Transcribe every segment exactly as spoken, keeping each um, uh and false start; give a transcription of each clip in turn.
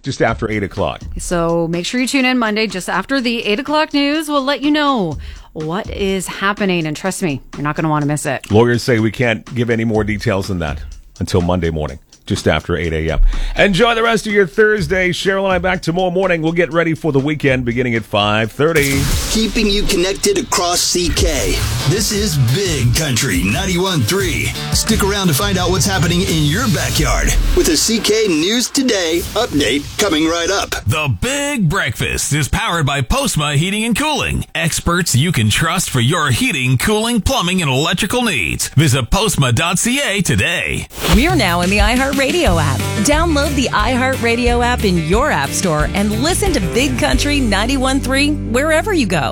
just after eight o'clock. So make sure you tune in Monday just after the eight o'clock news. We'll let you know what is happening. And trust me, you're not going to want to miss it. Lawyers say we can't give any more details than that until Monday morning, just after eight a.m. Enjoy the rest of your Thursday. Cheryl and I back tomorrow morning. We'll get ready for the weekend beginning at five thirty. Keeping you connected across C K. This is Big Country ninety-one point three. Stick around to find out what's happening in your backyard with a C K News Today update coming right up. The Big Breakfast is powered by Postma Heating and Cooling. Experts you can trust for your heating, cooling, plumbing, and electrical needs. Visit postma dot c a today. We're now in the iHeartRadio app. Download the iHeartRadio app in your app store and listen to Big Country ninety-one point three wherever you go.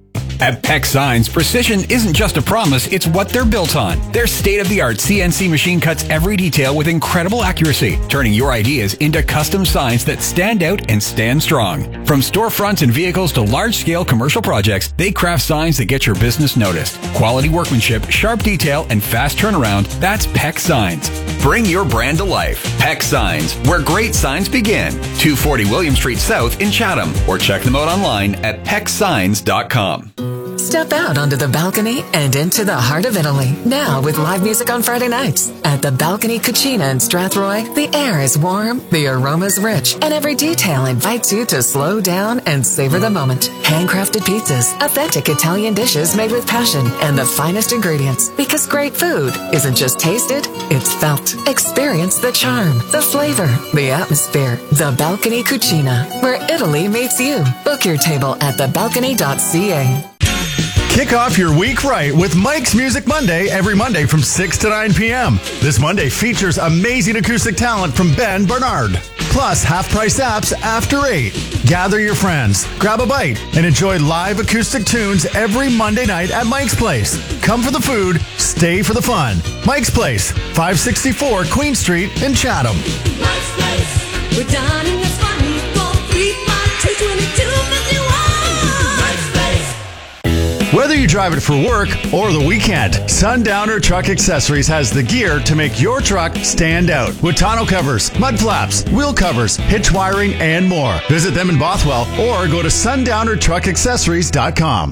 At Peck Signs, precision isn't just a promise, it's what they're built on. Their state-of-the-art C N C machine cuts every detail with incredible accuracy, turning your ideas into custom signs that stand out and stand strong. From storefronts and vehicles to large-scale commercial projects, they craft signs that get your business noticed. Quality workmanship, sharp detail, and fast turnaround, that's Peck Signs. Bring your brand to life. Peck Signs, where great signs begin. two forty William Street South in Chatham, or check them out online at peck signs dot com. Step out onto the balcony and into the heart of Italy. Now with live music on Friday nights. At the Balcony Cucina in Strathroy, the air is warm, the aroma's rich, and every detail invites you to slow down and savor the moment. Handcrafted pizzas, authentic Italian dishes made with passion, and the finest ingredients. Because great food isn't just tasted, it's felt. Experience the charm, the flavor, the atmosphere. The Balcony Cucina, where Italy meets you. Book your table at the balcony dot c a. Kick off your week right with Mike's Music Monday every Monday from six to nine p.m. This Monday features amazing acoustic talent from Ben Bernard. Plus half-price apps after eight. Gather your friends, grab a bite, and enjoy live acoustic tunes every Monday night at Mike's Place. Come for the food, stay for the fun. Mike's Place, five sixty-four Queen Street in Chatham. Mike's Place. We're dining as fun. four three five two two two five one. Whether you drive it for work or the weekend, Sundowner Truck Accessories has the gear to make your truck stand out. With tonneau covers, mud flaps, wheel covers, hitch wiring, and more. Visit them in Bothwell or go to sundowner truck accessories dot com.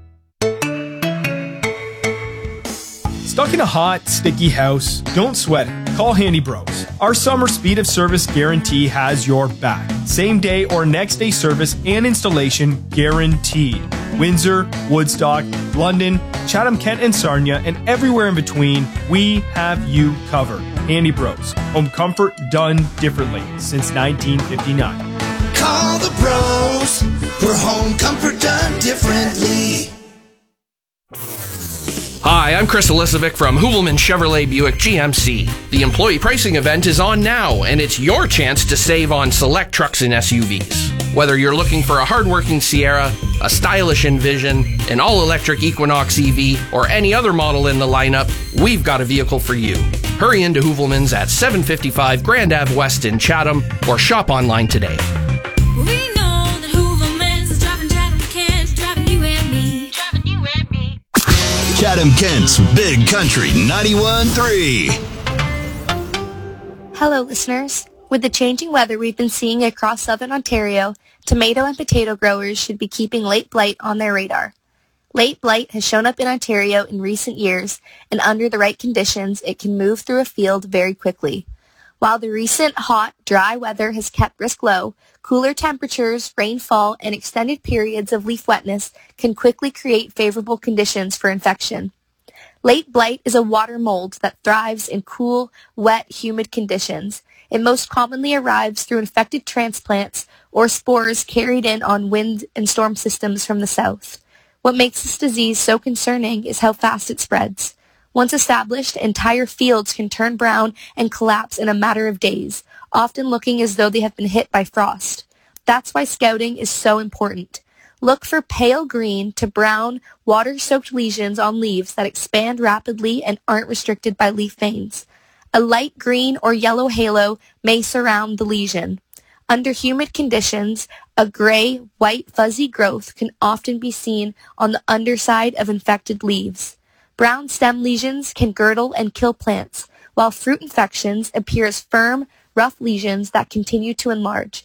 Stuck in a hot, sticky house? Don't sweat it. Call Handy Bros. Our summer speed of service guarantee has your back. Same day or next day service and installation guaranteed. Windsor, Woodstock, London, Chatham, Kent, and Sarnia, and everywhere in between, we have you covered. Handy Bros. Home comfort done differently since nineteen fifty-nine. Call the pros for home comfort done differently. Hi, I'm Chris Elisovic from Hoovelman Chevrolet Buick G M C. The employee pricing event is on now, and it's your chance to save on select trucks and S U Vs. Whether you're looking for a hardworking Sierra, a stylish Envision, an all-electric Equinox E V, or any other model in the lineup, we've got a vehicle for you. Hurry into Hoovelman's at seven fifty-five Grand Ave West in Chatham, or shop online today. We know that Hoovelman's is driving Chatham Kent, driving you and me, driving you and me. Chatham Kent's Big Country ninety-one point three. Hello, listeners. With the changing weather we've been seeing across southern Ontario, tomato and potato growers should be keeping late blight on their radar. Late blight has shown up in Ontario in recent years, and under the right conditions, it can move through a field very quickly. While the recent hot, dry weather has kept risk low, cooler temperatures, rainfall, and extended periods of leaf wetness can quickly create favorable conditions for infection. Late blight is a water mold that thrives in cool, wet, humid conditions. It most commonly arrives through infected transplants or spores carried in on wind and storm systems from the south. What makes this disease so concerning is how fast it spreads. Once established, entire fields can turn brown and collapse in a matter of days, often looking as though they have been hit by frost. That's why scouting is so important. Look for pale green to brown, water-soaked lesions on leaves that expand rapidly and aren't restricted by leaf veins. A light green or yellow halo may surround the lesion. Under humid conditions, a gray, white, fuzzy growth can often be seen on the underside of infected leaves. Brown stem lesions can girdle and kill plants, while fruit infections appear as firm, rough lesions that continue to enlarge.